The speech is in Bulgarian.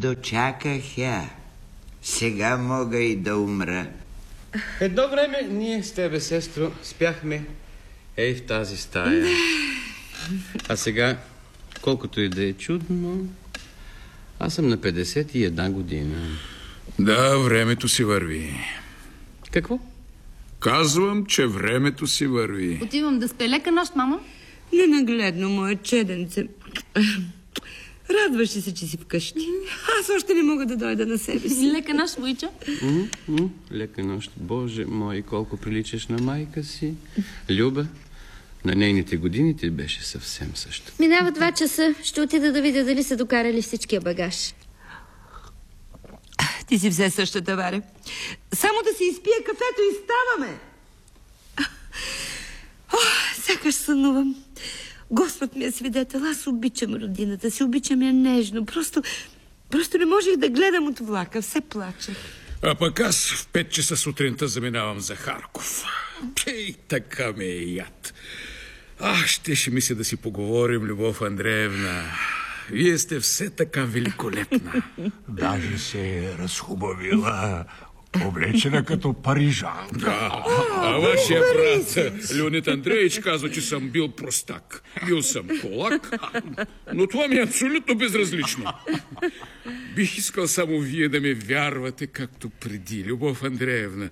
Дочаках я. Сега мога и да умра. Едно време ние с тебе, сестро, спяхме ей в тази стая. А сега, колкото и да е чудно, аз съм на 51 година. Да, времето си върви. Какво? Казвам, че времето си върви. Отивам да спя. Лека нощ, мамо. Ненагледно, мое чеденце. Радваш ли се, че си вкъщи? Аз още не мога да дойда на себе си. Лека нощ, Войчо. Лека нощ. Боже мой, колко приличаш на майка си. Люба, на нейните години ти беше съвсем също. Минава 2 часа. Ще отида да видя дали са докарали всичкия багаж. Ти си все същата, Варе. Само да си изпия кафето и ставаме. Сякаш сънувам. Господ ми е свидетел. Аз обичам родината си, обичам я нежно. Просто не можех да гледам от влака. Все плачех. А пък аз в 5 часа сутринта заминавам за Харков. И така ме е яд. Щеше ми се да си поговорим, Любов Андреевна. Вие сте все така великолепна. Даже се е разхубавила, облечена като парижанка. А вашия брат Леонид Андреевич казва, че съм бил простак. Бил съм колак, но това ми е абсолютно безразлично. Бих искал само вие да ме вярвате както преди, Любов Андреевна.